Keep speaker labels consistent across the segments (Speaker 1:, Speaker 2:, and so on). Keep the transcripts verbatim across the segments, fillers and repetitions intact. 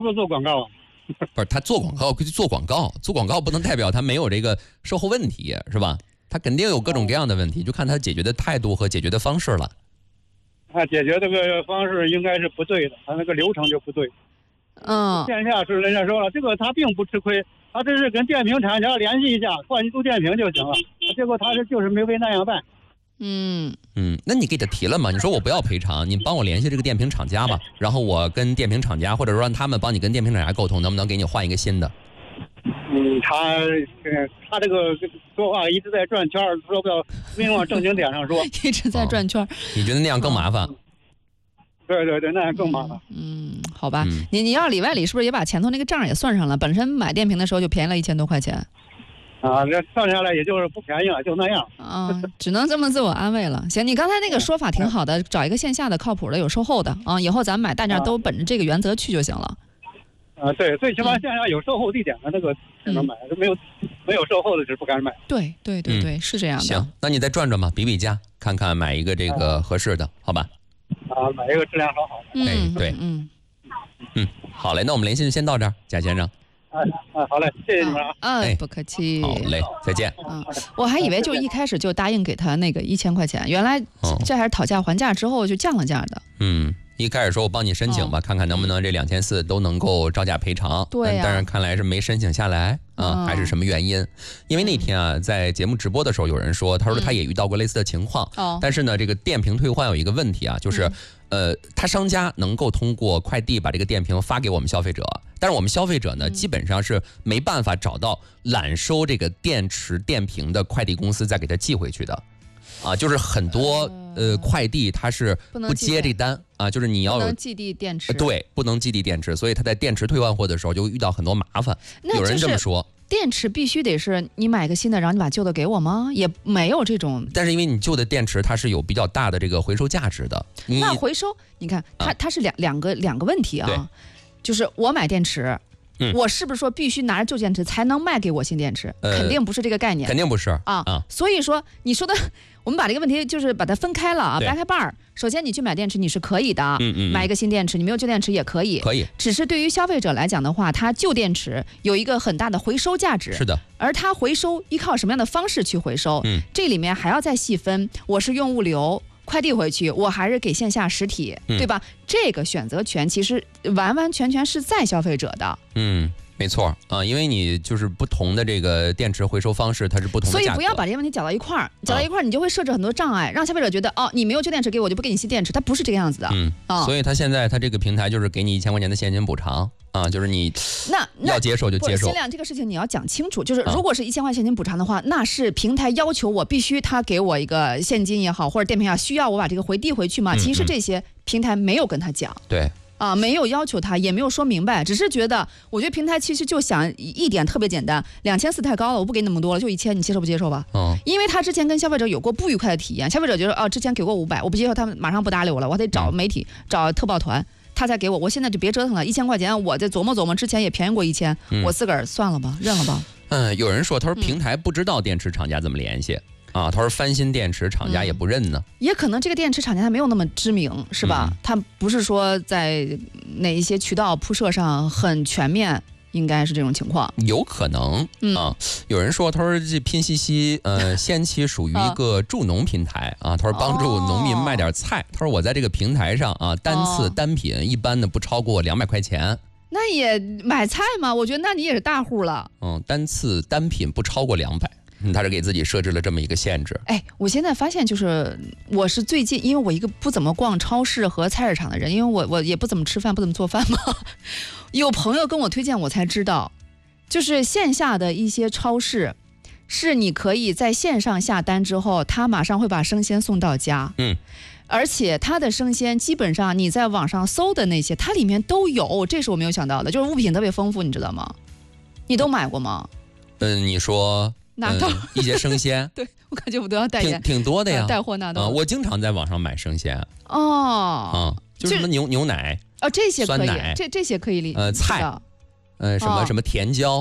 Speaker 1: 不是做广告啊？
Speaker 2: 不是他做广告，做广告，做广告不能代表他没有这个售后问题，是吧？他肯定有各种各样的问题，就看他解决的态度和解决的方式了。
Speaker 1: 他解决这个方式应该是不对的，他那个流程就不对。
Speaker 3: 嗯，
Speaker 1: 线下是人家说了，这个他并不吃亏，他这是跟电瓶厂家联系一下，换一度电瓶就行了。结果他这就是没为那样办。
Speaker 3: 嗯
Speaker 2: 嗯，那你给他提了吗？你说我不要赔偿，你帮我联系这个电瓶厂家吧，然后我跟电瓶厂家，或者说让他们帮你跟电瓶厂家沟通，能不能给你换一个新的？
Speaker 1: 嗯，他他这个说话一直在转圈，说不要没往正经点上说，
Speaker 3: 一直在转圈、哦。
Speaker 2: 你觉得那样更麻烦？
Speaker 1: 嗯、对对对，那样更麻烦。
Speaker 3: 嗯，嗯好吧，
Speaker 2: 嗯、
Speaker 3: 你你要里外里是不是也把前头那个账也算上了？本身买电瓶的时候就便宜了一千多块钱。
Speaker 1: 啊，这算下来也就是不便宜了，就那样
Speaker 3: 啊，只能这么自我安慰了。行，你刚才那个说法挺好的，找一个线下的靠谱的有售后的啊，以后咱们买大件都本着这个原则去就行了。
Speaker 1: 啊，对，最起码线下有售后地点的那个才能买，嗯、没有没有售后的是不敢买。
Speaker 3: 对对对对，
Speaker 2: 嗯、
Speaker 3: 是这样的。
Speaker 2: 行，那你再转转吧，比比价，看看买一个这个合适的，好吧？
Speaker 1: 啊，买一个质量稍好的。
Speaker 2: 哎，对，
Speaker 3: 嗯
Speaker 2: 嗯，好嘞，那我们联系就先到这儿，贾先生。
Speaker 1: 啊啊，好嘞，谢谢你们啊！
Speaker 3: 哎，不客气。
Speaker 2: 好嘞，再见。
Speaker 3: 啊，我还以为就一开始就答应给他那个一千块钱，原来这还是讨价还价之后就降了价的。
Speaker 2: 嗯，一开始说我帮你申请吧，哦、看看能不能这两千四都能够照价赔偿。
Speaker 3: 对、啊，
Speaker 2: 但是看来是没申请下来啊，嗯、还是什么原因？因为那天啊，在节目直播的时候，有人说，他说他也遇到过类似的情况。
Speaker 3: 哦、嗯，
Speaker 2: 但是呢，这个电瓶退换有一个问题啊，就是。嗯呃，他商家能够通过快递把这个电瓶发给我们消费者，但是我们消费者呢，基本上是没办法找到揽收这个电池电瓶的快递公司再给他寄回去的，啊，就是很多呃快递它是不接这单啊，就是你要
Speaker 3: 不能寄递电池，
Speaker 2: 对，不能寄递电池，所以他在电池退换货的时候就遇到很多麻烦。有人这么说。
Speaker 3: 电池必须得是你买个新的，然后你把旧的给我吗？也没有这种。
Speaker 2: 但是因为你旧的电池它是有比较大的这个回收价值的，
Speaker 3: 那回收你看它它是两两个两个问题啊，就是我买电池，嗯、我是不是说必须拿着旧电池才能卖给我新电池？呃、肯定不是这个概念，
Speaker 2: 肯定不是
Speaker 3: 啊啊！所以说你说的，我们把这个问题就是把它分开了啊，掰开瓣儿。首先，你去买电池你是可以的，
Speaker 2: 嗯嗯，
Speaker 3: 买一个新电池，你没有旧电池也可以，
Speaker 2: 可以。
Speaker 3: 只是对于消费者来讲的话，它旧电池有一个很大的回收价值，
Speaker 2: 是的。
Speaker 3: 而它回收依靠什么样的方式去回收？
Speaker 2: 嗯，
Speaker 3: 这里面还要再细分，我是用物流快递回去，我还是给线下实体，
Speaker 2: 嗯、
Speaker 3: 对吧？这个选择权其实完完全全是在消费者的。
Speaker 2: 嗯。没错啊，因为你就是不同的这个电池回收方式，它是不同的价格，
Speaker 3: 所以不要把这些问题搅到一块儿，搅到一块儿，你就会设置很多障碍，让消费者觉得哦，你没有旧电池给我，就不给你新电池，它不是这个样子的。
Speaker 2: 嗯啊，所以它现在它这个平台就是给你一千块钱的现金补偿啊，就是你
Speaker 3: 那
Speaker 2: 要接受就接受。
Speaker 3: 限量这个事情你要讲清楚，就是如果是一千块现金补偿的话，啊、那是平台要求我必须他给我一个现金也好，或者电瓶也好，需要我把这个回递回去嘛？
Speaker 2: 嗯、
Speaker 3: 其实这些平台没有跟他讲。
Speaker 2: 对。
Speaker 3: 啊，没有要求他，也没有说明白，只是觉得，我觉得平台其实就想一点特别简单，两千四太高了，我不给你那么多了，就一千，你接受不接受吧？
Speaker 2: 嗯，
Speaker 3: 因为他之前跟消费者有过不愉快的体验，消费者觉得哦，之前给过五百，我不接受，他们马上不搭理我了，我得找媒体、嗯、找特报团，他才给我，我现在就别折腾了，一千块钱，我再琢磨琢磨，之前也便宜过一千、嗯，我自个儿算了吧，认了吧。
Speaker 2: 嗯，有人说，他说平台不知道电池厂家怎么联系。嗯啊，他说翻新电池厂家也不认呢、嗯，
Speaker 3: 也可能这个电池厂家他没有那么知名，是吧？嗯、他不是说在哪一些渠道铺设上很全面，应该是这种情况。
Speaker 2: 有可能、嗯、啊，有人说，他说这拼夕夕呃，先期属于一个助农平台啊，他说帮助农民卖点菜，他说我在这个平台上啊，单次单品一般的不超过两百块钱。
Speaker 3: 那也买菜嘛，我觉得那你也是大户了。
Speaker 2: 嗯，单次单品不超过两百。嗯，他是给自己设置了这么一个限制。
Speaker 3: 哎，我现在发现就是，我是最近，因为我一个不怎么逛超市和菜市场的人，因为我我也不怎么吃饭，不怎么做饭嘛。有朋友跟我推荐，我才知道，就是线下的一些超市，是你可以在线上下单之后，他马上会把生鲜送到家。
Speaker 2: 嗯。
Speaker 3: 而且它的生鲜基本上你在网上搜的那些，它里面都有，这是我没有想到的，就是物品特别丰富，你知道吗？你都买过吗？
Speaker 2: 嗯，你说。
Speaker 3: 纳豆、
Speaker 2: 嗯、一些生鲜，
Speaker 3: 对我感觉我都要代言，
Speaker 2: 挺挺多的呀，
Speaker 3: 带货纳豆、
Speaker 2: 呃。我经常在网上买生鲜。
Speaker 3: 哦，
Speaker 2: 嗯，就是什么牛牛奶，
Speaker 3: 哦，这些可以，
Speaker 2: 酸奶，
Speaker 3: 这这些可以理。
Speaker 2: 呃，菜，呃，什么、哦、什么甜椒，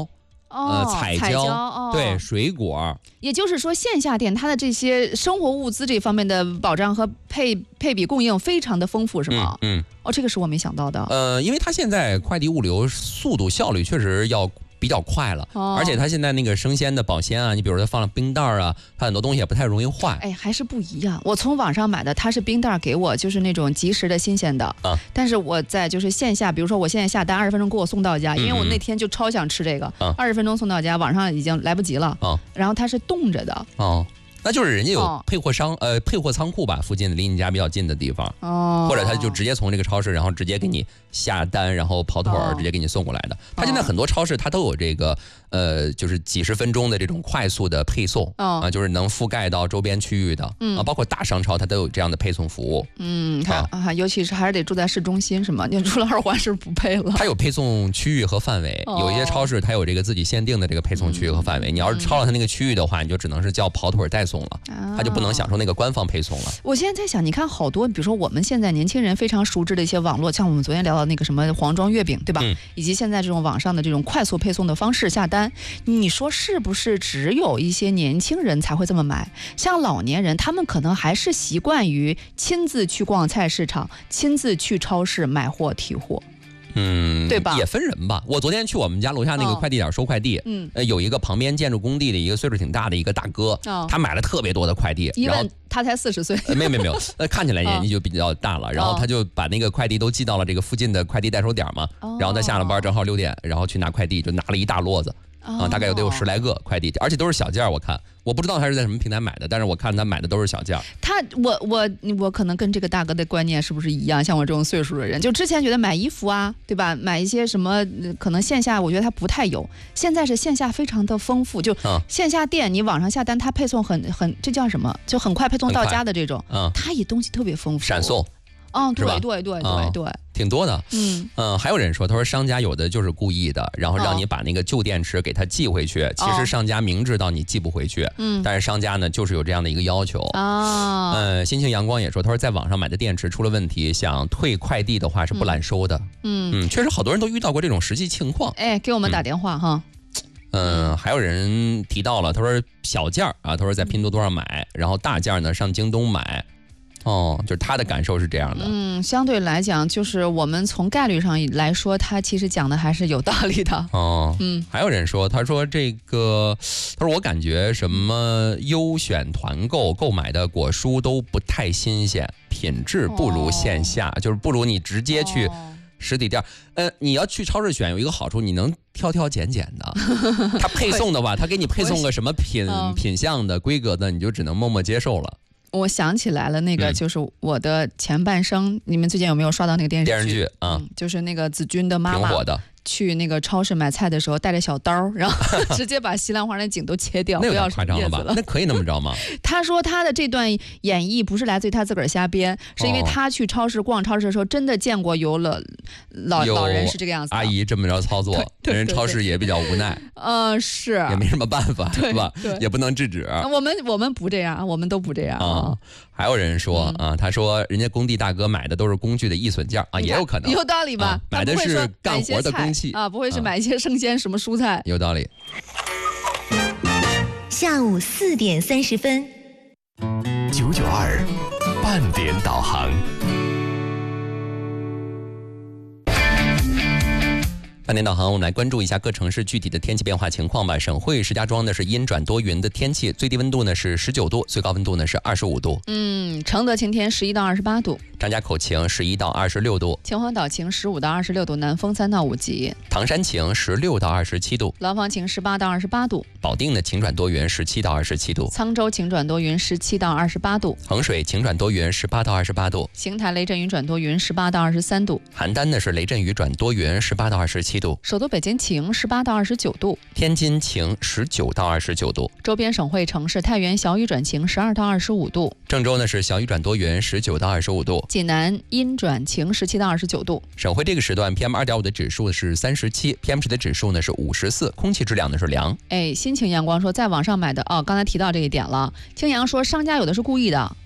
Speaker 3: 哦，
Speaker 2: 呃彩
Speaker 3: 彩
Speaker 2: 椒，
Speaker 3: 哦、
Speaker 2: 对，水果。
Speaker 3: 也就是说，线下店它的这些生活物资这方面的保障和配配比供应非常的丰富，是吗？
Speaker 2: 嗯，嗯
Speaker 3: 哦，这个是我没想到的。
Speaker 2: 呃，因为它现在快递物流速度效率确实要比较快了，
Speaker 3: 哦、
Speaker 2: 而且它现在那个生鲜的保鲜啊，你比如说放了冰袋啊，它很多东西也不太容易坏。
Speaker 3: 哎，还是不一样。我从网上买的，它是冰袋给我，就是那种即时的新鲜的。
Speaker 2: 啊，
Speaker 3: 但是我在就是线下，比如说我现在下单二十分钟给我送到家，
Speaker 2: 嗯、
Speaker 3: 因为我那天就超想吃这个，二十、
Speaker 2: 啊、
Speaker 3: 分钟送到家，网上已经来不及了。
Speaker 2: 啊，
Speaker 3: 然后它是冻着的。
Speaker 2: 哦。那就是人家有配货商，哦、呃，配货仓库吧，附近离你家比较近的地方，
Speaker 3: 哦，
Speaker 2: 或者他就直接从这个超市，然后直接给你下单，然后跑腿儿、哦、直接给你送过来的。他现在很多超市它都有这个，呃，就是几十分钟的这种快速的配送，
Speaker 3: 哦、
Speaker 2: 啊，就是能覆盖到周边区域的，
Speaker 3: 嗯、
Speaker 2: 啊，包括大商超它都有这样的配送服务。
Speaker 3: 嗯，它啊，尤其是还是得住在市中心，是吗？你住了二环是不是不配了？
Speaker 2: 它有配送区域和范围，
Speaker 3: 哦、
Speaker 2: 有一些超市它有这个自己限定的这个配送区域和范围。嗯、你要是超了它那个区域的话，你就只能是叫跑腿代送了，
Speaker 3: 啊、
Speaker 2: 它就不能享受那个官方配送了。
Speaker 3: 我现在在想，你看好多，比如说我们现在年轻人非常熟知的一些网络，像我们昨天聊到那个什么黄庄月饼，对吧？
Speaker 2: 嗯、
Speaker 3: 以及现在这种网上的这种快速配送的方式下单，你说是不是只有一些年轻人才会这么买？像老年人，他们可能还是习惯于亲自去逛菜市场，亲自去超市买货提货。
Speaker 2: 嗯，
Speaker 3: 对吧？
Speaker 2: 也分人吧。我昨天去我们家楼下那个快递点收快递，
Speaker 3: 嗯，
Speaker 2: 呃，有一个旁边建筑工地的一个岁数挺大的一个大哥，
Speaker 3: 哦、
Speaker 2: 他买了特别多的快递，
Speaker 3: 一问他才四十岁，
Speaker 2: 呃，没有没有没有，呃，看起来年纪就比较大了，然后他就把那个快递都寄到了这个附近的快递代收点嘛，
Speaker 3: 哦、
Speaker 2: 然后他下了班正好六点，然后去拿快递，就拿了一大摞子。啊，大概有得有十来个快递，而且都是小件儿。我看，我不知道他是在什么平台买的，但是我看他买的都是小件儿。
Speaker 3: 他，我我我可能跟这个大哥的观念是不是一样？像我这种岁数的人，就之前觉得买衣服啊，对吧？买一些什么，可能线下我觉得他不太有，现在是线下非常的丰富。就线下店，你网上下单，他配送很很，这叫什么？就很快配送到家的这种。
Speaker 2: 嗯，
Speaker 3: 他也东西特别丰富，
Speaker 2: 闪送。
Speaker 3: 嗯，对对对对对，
Speaker 2: 挺多的。
Speaker 3: 嗯
Speaker 2: 嗯，还有人说，他说商家有的就是故意的，然后让你把那个旧电池给他寄回去。其实商家明知道你寄不回去，
Speaker 3: 嗯，
Speaker 2: 但是商家呢就是有这样的一个要求
Speaker 3: 啊。
Speaker 2: 嗯，心情阳光也说，他说在网上买的电池出了问题，想退快递的话是不揽收的。
Speaker 3: 嗯
Speaker 2: 嗯，确实好多人都遇到过这种实际情况。
Speaker 3: 哎，给我们打电话哈。
Speaker 2: 嗯，还有人提到了，他说小件儿啊，他说在拼多多上买，然后大件儿呢上京东买。哦，就是他的感受是这样的。
Speaker 3: 嗯，相对来讲，就是我们从概率上来说，他其实讲的还是有道理的。
Speaker 2: 哦，
Speaker 3: 嗯，
Speaker 2: 还有人说，他说这个，他说我感觉什么优选团购购买的果蔬都不太新鲜，品质不如线下，哦、就是不如你直接去实体店。哦、呃，你要去超市选有一个好处，你能挑挑拣拣的。他配送的吧，他给你配送个什么品、嗯、品相的规格的，你就只能默默接受了。
Speaker 3: 我想起来了，那个就是我的前半生。嗯、你们最近有没有刷到那个电视剧？
Speaker 2: 电视剧啊、
Speaker 3: 嗯，就是那个子君的妈妈，
Speaker 2: 挺火的。
Speaker 3: 去那个超市买菜的时候带着小刀，然后直接把西兰花的茎都切掉，
Speaker 2: 那有
Speaker 3: 点
Speaker 2: 夸张了吧？那可以那么着吗？
Speaker 3: 他说他的这段演绎不是来自于他自个儿瞎编，是因为他去超市逛超市的时候，真的见过有老老老人是这个样子的，
Speaker 2: 阿姨这么着操作，人超市也比较无奈。
Speaker 3: 呃，是
Speaker 2: 也没什么办法，是吧？也不能制止。
Speaker 3: 我们我们不这样，我们都不这样啊。
Speaker 2: 还有人说、嗯、啊，他说人家工地大哥买的都是工具的易损件啊，也有可能，
Speaker 3: 有道理吧？
Speaker 2: 啊、买的是干活的工器
Speaker 3: 啊，不会是买一些生鲜什么蔬菜，
Speaker 2: 有道理。
Speaker 4: 下午四点三十分，
Speaker 5: 九九二半点导航。
Speaker 2: 半点导航，我们来关注一下各城市具体的天气变化情况吧。省会石家庄呢是阴转多云的天气，最低温度呢是十九度，最高温度呢是二十五度。
Speaker 3: 嗯，承德晴天十一到二十八度，
Speaker 2: 张家口晴十一到二十六度，
Speaker 3: 秦皇岛晴十五到二十六度，南风三到五级。
Speaker 2: 唐山晴十六到二十七度，
Speaker 3: 廊坊晴十八到二十八度，
Speaker 2: 保定的晴转多云十七到二十七度，
Speaker 3: 沧州晴转多云十七到二十八度，
Speaker 2: 衡水晴转多云十八到二十八度，
Speaker 3: 邢台雷阵雨转多云十八到二十三度，
Speaker 2: 邯郸呢是雷阵雨转多云十八到二十七度，
Speaker 3: 首都北京晴十八到二十九度，
Speaker 2: 天津晴十九到二十九度，
Speaker 3: 周边省会城市太原小雨转晴十二到二十五度，
Speaker 2: 郑州呢是小雨转多云十九到二十五度，
Speaker 3: 济南阴转晴十七到二十九度。
Speaker 2: 省会这个时段 P M 二点五 的指数是三十七 ，P M 十的指数呢是五十四，空气质量呢是良。
Speaker 3: 哎，心情阳光说在网上买的哦，刚才提到这一点了。青阳说商家有的是故意的。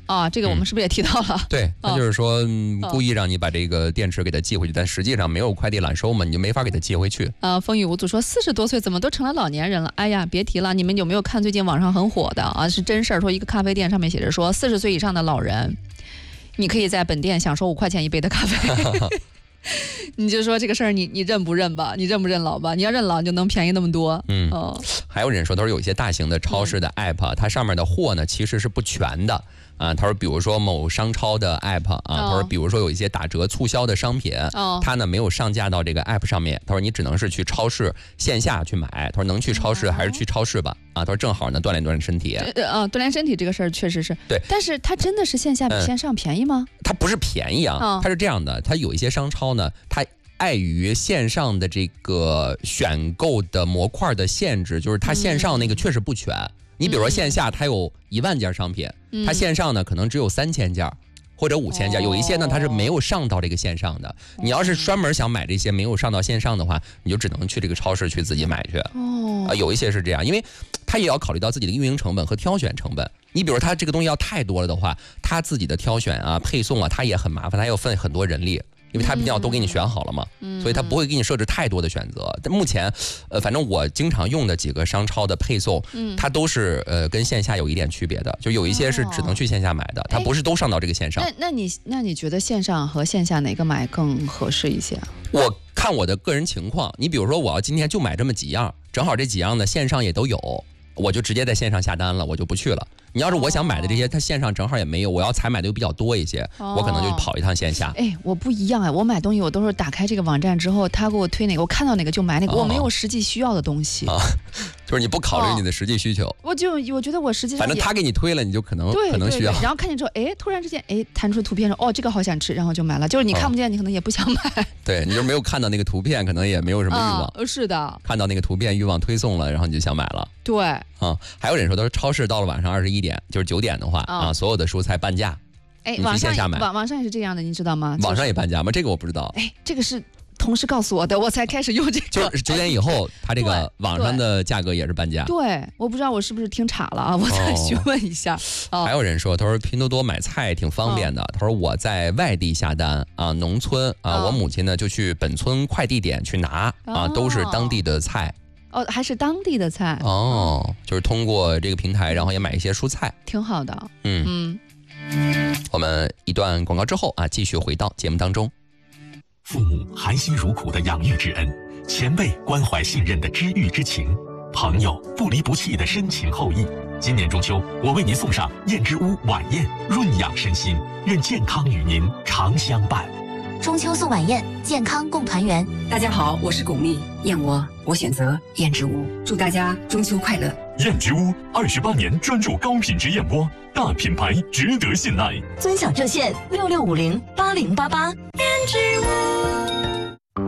Speaker 3: 啊，这个我们是不是也提到了？
Speaker 2: 对，他就是说、嗯
Speaker 3: 哦
Speaker 2: 故意让你把这个电池给它寄回去，但实际上没有快递揽收嘛，你就没法给它寄回去。
Speaker 3: 呃，风雨无阻说四十多岁怎么都成了老年人了？哎呀，别提了！你们有没有看最近网上很火的啊？是真事儿，说一个咖啡店上面写着说，四十岁以上的老人，你可以在本店享受五块钱一杯的咖啡。你就说这个事儿，你你认不认吧？你认不认老吧？你要认老，你就能便宜那么多。
Speaker 2: 嗯，
Speaker 3: 哦，
Speaker 2: 还有人说，他说有一些大型的超市的 app，、它上面的货呢其实是不全的。啊，他说，比如说某商超的 app 啊，他说，比如说有一些打折促销的商品，
Speaker 3: 哦，
Speaker 2: 他呢没有上架到这个 app 上面。他说，你只能是去超市线下去买。他说，能去超市还是去超市吧。啊，他说正好呢锻炼锻炼身体。
Speaker 3: 呃呃，锻炼身体这个事儿确实是
Speaker 2: 对，
Speaker 3: 但是它真的是线下比线上便宜吗？
Speaker 2: 它不是便宜啊，
Speaker 3: 哦、
Speaker 2: 它是这样的，它有一些商超呢，它碍于线上的这个选购的模块的限制，就是它线上那个确实不全。嗯你比如说线下它有一万件商品，
Speaker 3: 嗯、
Speaker 2: 它线上呢可能只有三千件或者五千件，
Speaker 3: 哦、
Speaker 2: 有一些呢它是没有上到这个线上的。哦、你要是专门想买这些没有上到线上的话，你就只能去这个超市去自己买去。
Speaker 3: 哦，
Speaker 2: 啊、呃，有一些是这样，因为它也要考虑到自己的运营成本和挑选成本。你比如它这个东西要太多了的话，它自己的挑选啊、配送啊，它也很麻烦，它要分很多人力。因为他毕竟要都给你选好了嘛，嗯、所以他不会给你设置太多的选择。但目前，呃，反正我经常用的几个商超的配送，嗯、它都是呃跟线下有一点区别的，就有一些是只能去线下买的，哦、它不是都上到这个线上。
Speaker 3: 那那你那你觉得线上和线下哪个买更合适一些？
Speaker 2: 我看我的个人情况，你比如说我要今天就买这么几样，正好这几样呢线上也都有，我就直接在线上下单了，我就不去了。你要是我想买的这些，它线上正好也没有，我要采买的又比较多一些，哦、我可能就跑一趟线下。
Speaker 3: 哎，我不一样哎，我买东西我都是打开这个网站之后，他给我推哪个，我看到哪个就买哪个，哦、我没有实际需要的东西。
Speaker 2: 啊，就是你不考虑你的实际需求。
Speaker 3: 哦、我就我觉得我实际上
Speaker 2: 反正他给你推了，你就可能
Speaker 3: 对
Speaker 2: 可能需要。
Speaker 3: 对对然后看见之后，哎，突然之间，哎，弹出图片说，哦，这个好想吃，然后就买了。就是你看不见，哦、你可能也不想买。
Speaker 2: 对，你就没有看到那个图片，可能也没有什么欲望。
Speaker 3: 哦、是的。
Speaker 2: 看到那个图片，欲望推送了，然后你就想买了。
Speaker 3: 对。
Speaker 2: 啊，还有人说，他说超市到了晚上二十一点，就是九点的话、哦、啊，所有的蔬菜半价。
Speaker 3: 哎，
Speaker 2: 网
Speaker 3: 上网网上也是这样的，你知道吗？
Speaker 2: 网上也半价吗？这个我不知道。
Speaker 3: 哎，这个是同事告诉我的，我才开始用这个。
Speaker 2: 就是九点以后，它这个网上的价格也是半价。
Speaker 3: 对，我不知道我是不是听岔了啊，我再询问一下。
Speaker 2: 哦哦、还有人说，他说拼多多买菜挺方便的。哦、他说我在外地下单啊，农村啊，哦、我母亲呢就去本村快递点去拿、哦、啊，都是当地的菜。
Speaker 3: 哦，还是当地的菜
Speaker 2: 哦，就是通过这个平台，然后也买一些蔬菜，
Speaker 3: 挺好的。
Speaker 2: 嗯嗯，我们一段广告之后啊，继续回到节目当中。
Speaker 5: 父母含辛茹苦的养育之恩，前辈关怀信任的知遇之情，朋友不离不弃的深情厚谊。今年中秋，我为您送上燕之屋晚宴，润养身心，愿健康与您常相伴。
Speaker 4: 中秋送晚宴，健康共团圆。
Speaker 6: 大家好，我是巩俐，燕窝我选择燕之屋，祝大家中秋快乐。
Speaker 5: 燕之屋二十八年专注高品质燕窝，大品牌值得信赖。
Speaker 4: 尊享热线六六五零八零八八。燕之屋。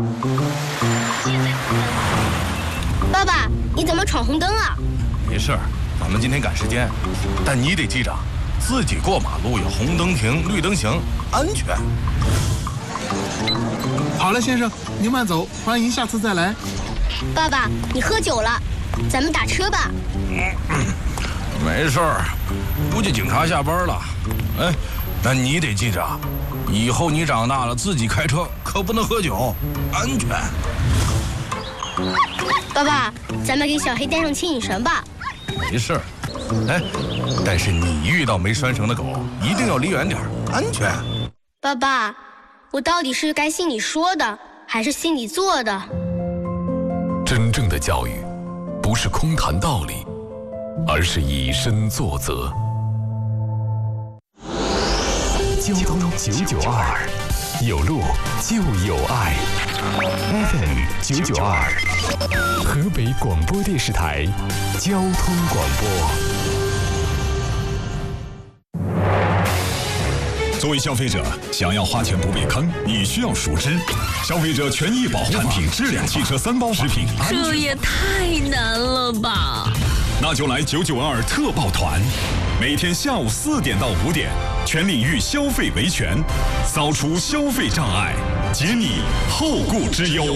Speaker 7: 爸爸，你怎么闯红灯啊？
Speaker 8: 没事儿，咱们今天赶时间，但你得记着，自己过马路有红灯停，绿灯行，安全。
Speaker 9: 好了，先生，您慢走，欢迎下次再来。
Speaker 7: 爸爸，你喝酒了，咱们打车吧。
Speaker 8: 嗯，没事儿，估计警察下班了。哎，但你得记着，以后你长大了自己开车可不能喝酒，安全。
Speaker 7: 爸爸，咱们给小黑带上牵引绳吧。
Speaker 8: 没事儿，哎，但是你遇到没拴绳的狗，一定要离远点，安全。
Speaker 7: 爸爸，我到底是该信你说的，还是信你做的？
Speaker 5: 真正的教育，不是空谈道理，而是以身作则。交通九九二，有路就有爱。F M 九九二，河北广播电视台交通广播。
Speaker 10: 作为消费者，想要花钱不被坑，你需要熟知消费者权益保护法、产品质量、汽车三包法、食品安全。
Speaker 11: 这也太难了吧！
Speaker 10: 那就来九九二特报团，每天下午四点到五点，全领域消费维权，扫除消费障碍，解你后顾之忧。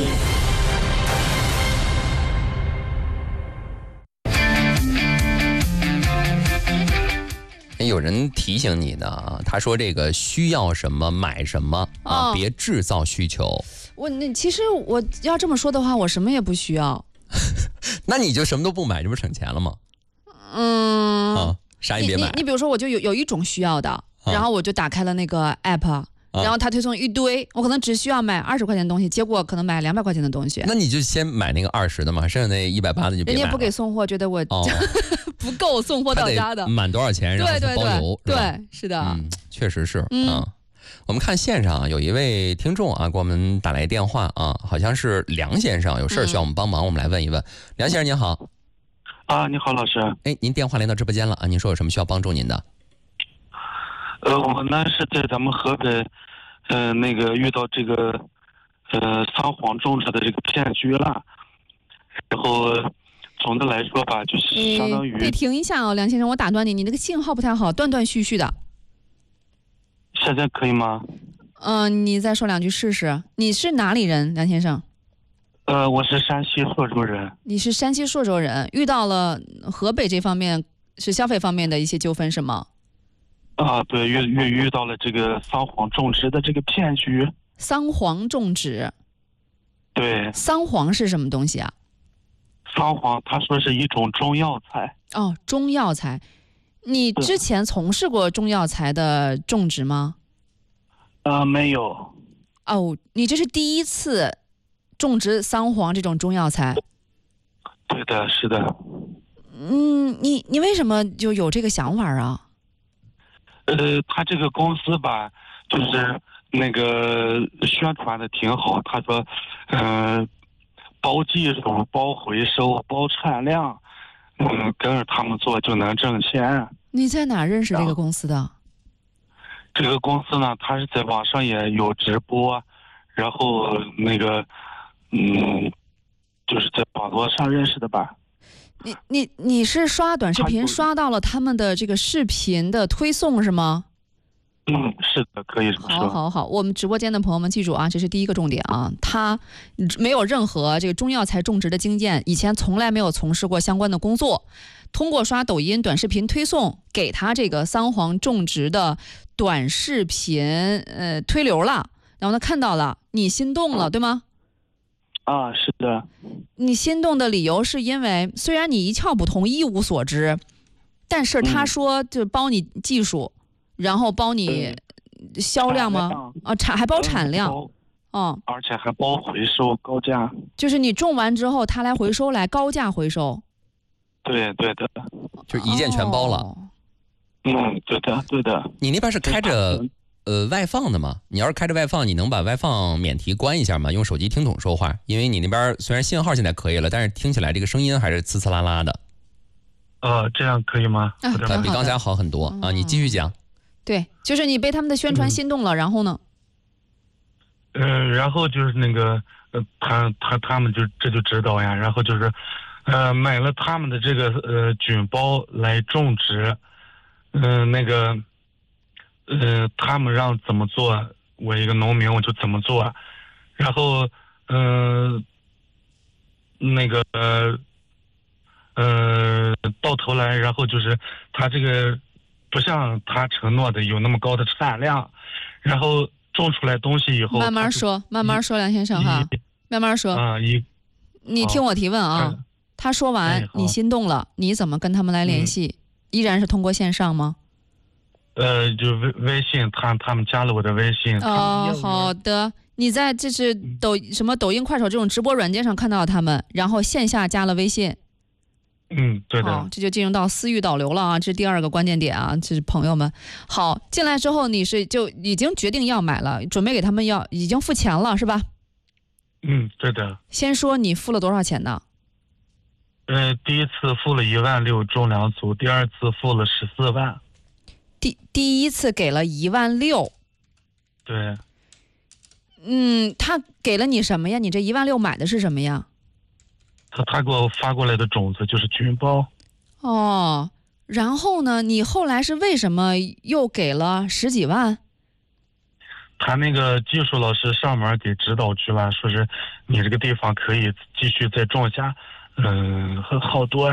Speaker 2: 有人提醒你呢，他说这个需要什么买什么啊，
Speaker 3: 哦、
Speaker 2: 别制造需求。
Speaker 3: 我那其实我要这么说的话，我什么也不需要。
Speaker 2: 那你就什么都不买，这不省钱了吗？
Speaker 3: 嗯，
Speaker 2: 啊，啥也别买。
Speaker 3: 你 你, 你比如说，我就有有一种需要的，啊、然后我就打开了那个 app，、啊、然后它推送一堆，我可能只需要买二十块钱的东西，结果可能买两百块钱的东西。
Speaker 2: 那你就先买那个二十的嘛，剩下那一百八的就别买了。
Speaker 3: 人家不给送货，觉得我、哦、不够送货到家的，
Speaker 2: 满多少钱然后再包邮，
Speaker 3: 对对对，对，是的，
Speaker 2: 嗯，确实是，
Speaker 3: 嗯。
Speaker 2: 啊我们看线上有一位听众啊，给我们打来电话啊，好像是梁先生，有事需要我们帮忙，嗯、我们来问一问。梁先生您好。
Speaker 12: 啊，你好，老师。
Speaker 2: 哎，您电话连到直播间了啊，您说有什么需要帮助您的？
Speaker 12: 呃，我呢是在咱们河北，呃，那个遇到这个呃撒谎种植的这个骗局了，然后总的来说吧，就是相当于。
Speaker 3: 对，停一下哦，梁先生，我打断你，你那个信号不太好，断断续续的。
Speaker 12: 现在可以吗？
Speaker 3: 嗯、呃，你再说两句试试。你是哪里人，梁先生？
Speaker 12: 呃，我是山西朔州人。
Speaker 3: 你是山西朔州人，遇到了河北这方面是消费方面的一些纠纷是吗？
Speaker 12: 啊，对，遇遇遇到了这个桑黄种植的这个骗局。
Speaker 3: 桑黄种植？
Speaker 12: 对。
Speaker 3: 桑黄是什么东西啊？
Speaker 12: 桑黄，他说是一种中药材。
Speaker 3: 哦，中药材。你之前从事过中药材的种植吗？
Speaker 12: 呃，没有。
Speaker 3: 哦，你这是第一次种植桑黄这种中药材？
Speaker 12: 对的，是的。
Speaker 3: 嗯，你你为什么就有这个想法啊？
Speaker 12: 呃，他这个公司吧，就是那个宣传的挺好，他说，嗯、呃，包技术、包回收、包产量。嗯，跟着他们做就能挣钱。
Speaker 3: 你在哪认识这个公司的？
Speaker 12: 这个公司呢，它是在网上也有直播，然后那个，嗯，就是在网络上认识的吧。
Speaker 3: 你你你是刷短视频刷到了他们的这个视频的推送是吗？
Speaker 12: 嗯，是的，可以这么说。
Speaker 3: 好好好，我们直播间的朋友们记住啊，这是第一个重点啊，他没有任何这个中药材种植的经验，以前从来没有从事过相关的工作，通过刷抖音短视频推送给他这个桑黄种植的短视频呃推流了，然后他看到了，你心动了，对吗？
Speaker 12: 啊，是的。
Speaker 3: 你心动的理由是因为虽然你一窍不通一无所知，但是他说就包你技术。嗯然后包你销量吗？啊，产还包产量，
Speaker 12: 哦，而且还包回收高价。
Speaker 3: 就是你种完之后，他来回收，来高价回收。
Speaker 12: 对对的，
Speaker 2: 就一件全包了。
Speaker 3: 哦、
Speaker 12: 嗯，对的对的。
Speaker 2: 你那边是开着呃外放的吗？你要是开着外放，你能把外放免提关一下吗？用手机听筒说话，因为你那边虽然信号现在可以了，但是听起来这个声音还是呲呲啦啦的。
Speaker 12: 呃，这样可以吗？
Speaker 3: 啊，
Speaker 2: 比刚才好很多、嗯、啊！你继续讲。
Speaker 3: 对，就是你被他们的宣传心动了，嗯、然后呢？
Speaker 12: 嗯、呃，然后就是那个，呃，他他他们就这就知道呀，然后就是，呃，买了他们的这个呃菌包来种植，嗯、呃，那个，呃，他们让怎么做，我一个农民我就怎么做，然后，嗯、呃，那个，呃，呃，到头来，然后就是他这个。不像他承诺的有那么高的产量，然后种出来东西以后，
Speaker 3: 慢慢说，慢慢说，梁先生哈，慢慢说
Speaker 12: 啊，一，
Speaker 3: 你听我提问啊，他说完、哎、你心动了，你怎么跟他们来联系？嗯、依然是通过线上吗？
Speaker 12: 呃，就微微信，他他们加了我的微信。
Speaker 3: 哦，好的，你在这是抖什么抖音、快手这种直播软件上看到他们，然后线下加了微信。
Speaker 12: 嗯，对的。
Speaker 3: 好，这就进入到私域导流了啊，这是第二个关键点啊，这是朋友们。好，进来之后你是就已经决定要买了，准备给他们要已经付钱了是吧？
Speaker 12: 嗯，对的。
Speaker 3: 先说你付了多少钱呢？
Speaker 12: 呃，第一次付了一万六种两组，第二次付了十四万。
Speaker 3: 第第一次给了一万六。
Speaker 12: 对。
Speaker 3: 嗯，他给了你什么呀？你这一万六买的是什么呀？
Speaker 12: 他他给我发过来的种子就是菌包。
Speaker 3: 哦，然后呢？你后来是为什么又给了十几万？
Speaker 12: 他那个技术老师上门给指导去了，说是你这个地方可以继续再种下，嗯，好多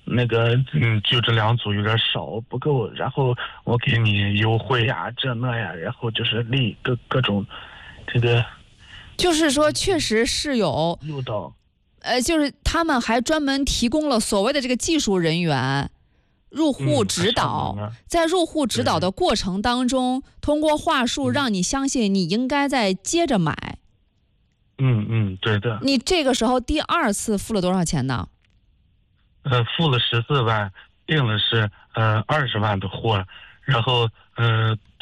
Speaker 12: 那个嗯，就这两组有点少不够，然后我给你优惠呀，这那呀，然后就是立各各种这个，
Speaker 3: 就是说确实是有
Speaker 12: 诱导，
Speaker 3: 呃，就是他们还专门提供了所谓的这个技术人员入户指导，
Speaker 12: 嗯、
Speaker 3: 在入户指导的过程当中，通过话术让你相信你应该再接着买。
Speaker 12: 嗯嗯，对的。
Speaker 3: 你这个时候第二次付了多少钱呢？
Speaker 12: 呃，付了十四万，订了是呃二十万的货，然后呃